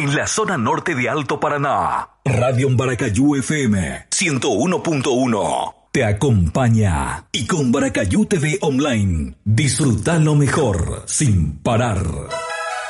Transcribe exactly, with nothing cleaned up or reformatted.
en la zona norte de Alto Paraná. Radio Baracayú F M ciento uno punto uno te acompaña, y con Baracayú T V Online disfruta lo mejor sin parar.